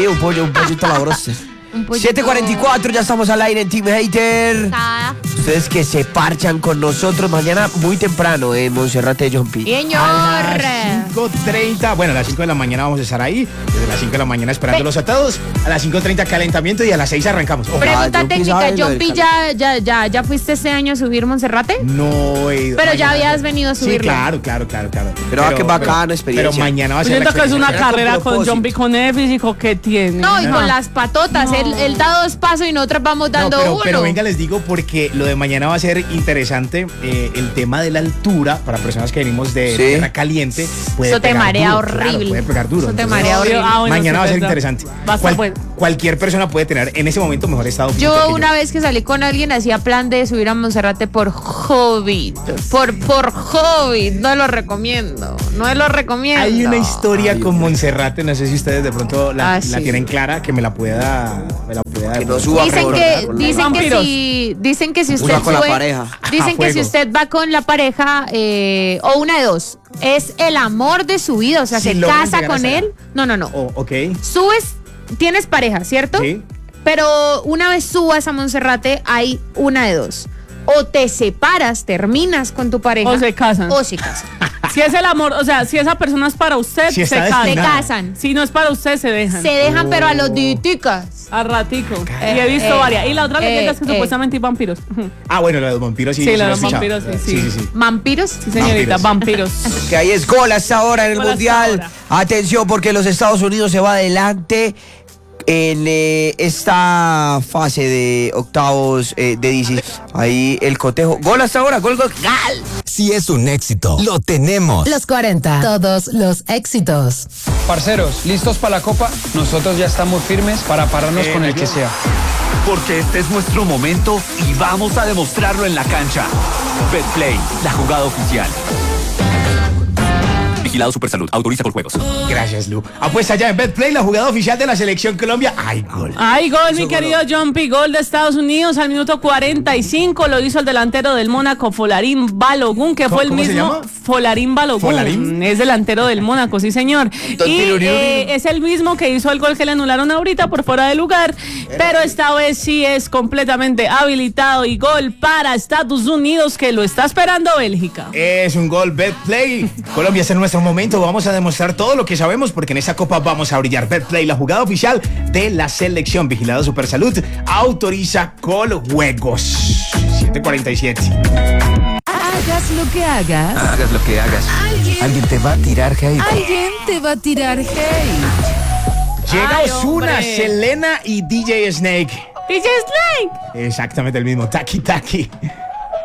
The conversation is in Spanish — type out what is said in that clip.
un pollito a la broster. 7:44, ya estamos al aire en Team Hater. Ustedes que se parchan con nosotros mañana muy temprano en Monserrate de John P. Señor. A las 5:30, bueno, a las 5 de la mañana vamos a estar ahí. Desde las 5 de la mañana esperándolos a todos. A las 5:30 calentamiento y a las 6 arrancamos. Pregunta John P técnica, sabe lo John del P, ¿ya fuiste este año a subir Monserrate? No he ido. Pero ya Mañana- habías venido a Sí, subirlo. claro. Pero qué bacana experiencia. Pero mañana va a ser Siento la que es una experiencia. carrera con con propósito. John B. con el físico que tiene. No, y con las patotas. Él da 2 pasos y nosotros vamos dando No, uno. pero venga, les digo porque lo de mañana va a ser interesante. El tema de la altura para personas que venimos de Sí. tierra caliente. Puede Eso te pegar marea duro, horrible. claro, puede pegar duro. Eso te Entonces, marea horrible. Bueno, mañana va a sí, ser verdad. interesante. Va a estar bueno. Cualquier persona puede tener en ese momento mejor estado físico Yo que una vez que salí con alguien hacía plan de subir a Monserrate por hobby. Por hobby. No lo recomiendo. Hay una historia con Monserrate, no sé si ustedes de pronto la Sí. tienen clara, que me la pueda Que no suba Dicen por- que, por- dicen que Vampiros. dicen que si usted Usa con la sube- pareja. dicen que si fuego. usted va con la pareja o una de dos, es el amor de su vida, o sea, Si se logran casa llegar con hasta él. No. Ok. Subes, tienes pareja, ¿cierto? Sí. Pero una vez subas a Monserrate hay una de dos. O te separas, terminas con tu pareja. O se casan. O se casan. Si es el amor, o sea, si esa persona es para usted, Si se está casan. Se destinada. casan. Si no es para usted, se dejan. Se dejan, pero a los diticas. A ratico. Y he visto varias. Y la otra leyenda es que supuestamente hay vampiros. Ah, bueno, lo de los vampiros sí. Sí, lo lo he de escuchado. vampiros, sí. Sí. ¿Vampiros? Sí, señorita, vampiros. Que ahí es gol hasta ahora en el Gol hasta Mundial. ahora. Atención porque los Estados Unidos se va adelante en esta fase de octavos de 16. Ahí el cotejo. Gol hasta ahora, gol. ¡Gal! Si es un éxito, lo tenemos. Los 40, todos los éxitos. Parceros, ¿listos para la copa? Nosotros ya estamos firmes para pararnos con el que sea. Porque este es nuestro momento y vamos a demostrarlo en la cancha. Betplay, la jugada oficial. Vigilado Supersalud, autoriza con juegos. Gracias, Lu. Apuesta ya en BetPlay, la jugada oficial de la selección Colombia. ¡Ay, gol! Ay, gol, mi querido John P. Gol de Estados Unidos al minuto 45. Lo hizo el delantero del Mónaco, Folarín Balogun, que fue el ¿Cómo se mismo. llama? Folarín Balogun. ¿Folarín? Es delantero del Mónaco, sí, señor. Y es el mismo que hizo el gol que le anularon ahorita por fuera de lugar. Pero esta vez sí es completamente habilitado. Y gol para Estados Unidos, que lo está esperando Bélgica. Es un gol BetPlay. Colombia está en nuestro momento. Vamos a demostrar todo lo que sabemos porque en esta copa vamos a brillar. BetPlay, la jugada oficial de la selección. Vigilado Supersalud. Autoriza con juegos. 7:47. Hagas lo que hagas, Hagas lo que hagas. Alguien te va a tirar hate. alguien te va a tirar hate. Llega Ay, Ozuna, hombre. Selena y DJ Snake. DJ Snake. Exactamente el mismo. Taki Taki.